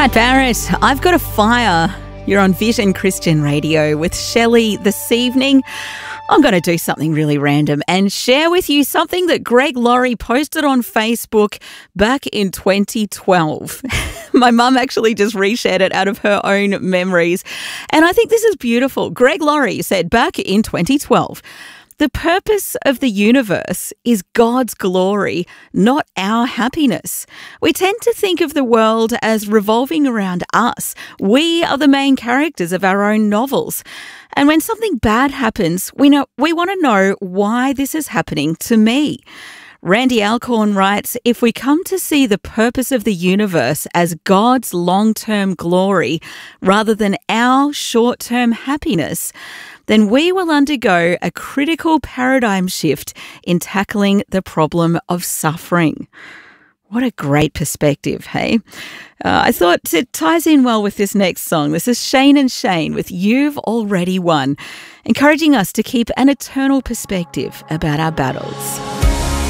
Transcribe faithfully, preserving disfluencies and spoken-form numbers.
Pat Barrett, I've Got a Fire. You're on Vision Christian Radio with Shelley this evening. I'm going to do something really random and share with you something that Greg Laurie posted on Facebook back in twenty twelve. My mum actually just reshared it out of her own memories. And I think this is beautiful. Greg Laurie said back in twenty twelve, "The purpose of the universe is God's glory, not our happiness. We tend to think of the world as revolving around us. We are the main characters of our own novels. And when something bad happens, we know we want to know why this is happening to me." Randy Alcorn writes, "If we come to see the purpose of the universe as God's long-term glory rather than our short-term happiness, then we will undergo a critical paradigm shift in tackling the problem of suffering." What a great perspective, hey? Uh, I thought it ties in well with this next song. This is Shane and Shane with "You've Already Won," encouraging us to keep an eternal perspective about our battles.